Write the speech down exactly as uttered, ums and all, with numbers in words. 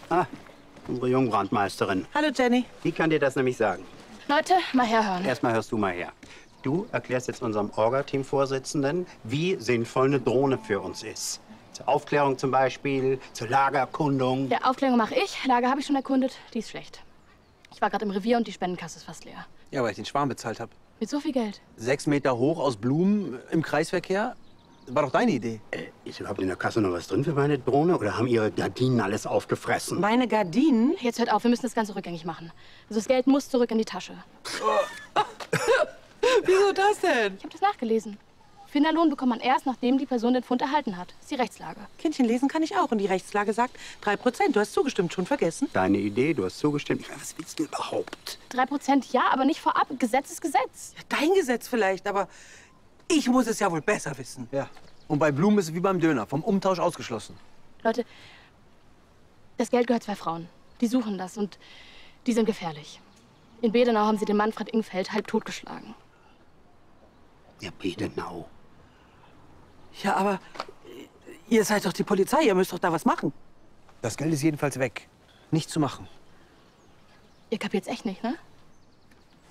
Ah, unsere Jungbrandmeisterin. Hallo, Jenny. Die kann dir das nämlich sagen. Leute, mal herhören. Erstmal hörst du mal her. Du erklärst jetzt unserem Orga-Team-Vorsitzenden, wie sinnvoll eine Drohne für uns ist. Zur Aufklärung zum Beispiel, zur Lagererkundung. Ja, Aufklärung mache ich. Lager habe ich schon erkundet. Die ist schlecht. Ich war gerade im Revier und die Spendenkasse ist fast leer. Ja, weil ich den Schwarm bezahlt habe. Mit so viel Geld. Sechs Meter hoch aus Blumen im Kreisverkehr. Das war doch deine Idee. Äh, ist überhaupt in der Kasse noch was drin für meine Drohne? Oder haben ihre Gardinen alles aufgefressen? Meine Gardinen? Jetzt hört auf, wir müssen das Ganze rückgängig machen. Also das Geld muss zurück in die Tasche. Wieso das denn? Ich habe das nachgelesen. Finderlohn bekommt man erst, nachdem die Person den Pfund erhalten hat. Das ist die Rechtslage. Kindchen lesen kann ich auch. Und die Rechtslage sagt drei Prozent. Du hast zugestimmt, schon vergessen? Deine Idee, du hast zugestimmt. Ich meine, was willst du überhaupt? Drei Prozent ja, aber nicht vorab. Gesetz ist Gesetz. Ja, dein Gesetz vielleicht, aber ich muss es ja wohl besser wissen. Ja. Und bei Blumen ist es wie beim Döner. Vom Umtausch ausgeschlossen. Leute, das Geld gehört zwei Frauen. Die suchen das und die sind gefährlich. In Bedenau haben sie den Manfred Ingfeld halb totgeschlagen. Ja, Bedenau. Ja, aber ihr seid doch die Polizei. Ihr müsst doch da was machen. Das Geld ist jedenfalls weg. Nichts zu machen. Ihr kapiert's echt nicht, ne?